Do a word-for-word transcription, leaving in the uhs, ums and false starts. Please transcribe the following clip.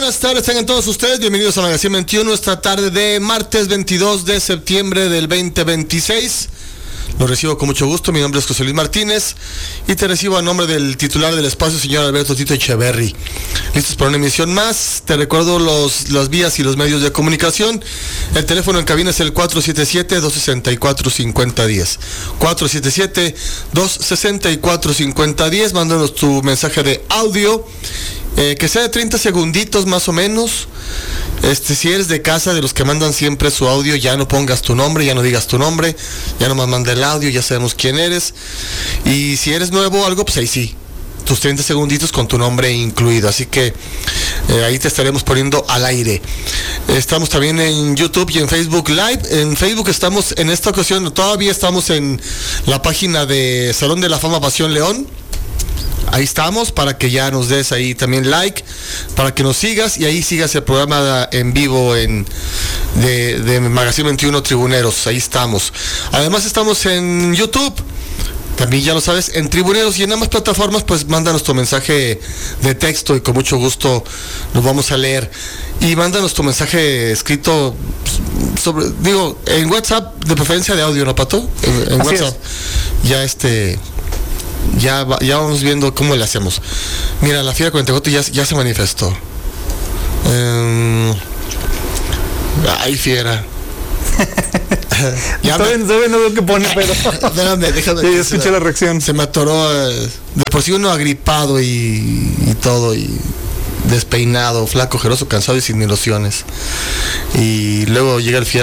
buenas tardes, tengan todos ustedes bienvenidos a Magazine veintiuno, esta tarde de martes veintidós de septiembre del veinte veintiséis. Lo recibo con mucho gusto, mi nombre es José Luis Martínez y te recibo a nombre del titular del espacio, señor Alberto Tito Echeverry. Listos para una emisión más. Te recuerdo los, las vías y los medios de comunicación. El teléfono en cabina es el cuatro siete siete, dos seis cuatro, cinco cero uno cero. cuatro siete siete, dos seis cuatro, cinco cero uno cero. Mándanos tu mensaje de audio, eh, que sea de treinta segunditos más o menos. Este, si eres de casa, de los que mandan siempre su audio, ya no pongas tu nombre, ya no digas tu nombre, ya nomás manda el audio, ya sabemos quién eres. Y si eres nuevo o algo, pues ahí sí, tus treinta segunditos con tu nombre incluido. Así que eh, ahí te estaremos poniendo al aire. Estamos también en YouTube y en Facebook Live. En Facebook estamos, en esta ocasión, todavía estamos en la página de Salón de la Fama Pasión León. Ahí estamos, para que ya nos des ahí también like, para que nos sigas y ahí sigas el programa en vivo en de, de Magazine veintiuno Tribuneros. Ahí estamos. Además estamos en YouTube, también ya lo sabes, en Tribuneros, y en ambas plataformas pues mándanos tu mensaje de texto y con mucho gusto nos vamos a leer. Y mándanos tu mensaje escrito sobre, digo, en WhatsApp, de preferencia de audio, ¿no, Pato? En, en WhatsApp. Es. Ya este... Ya, va, ya vamos viendo cómo le hacemos. Mira, la Fiera cuarenta y cuatro ya, ya se manifestó. Eh, ay, Fiera. Ya me, no veo qué pone, pero... Déjame, déjame. Sí, escuché se, la reacción. Se me atoró. Eh, de por sí uno agripado y, y todo, y despeinado, flaco, ojeroso, cansado y sin ilusiones. Y luego llega el Fiera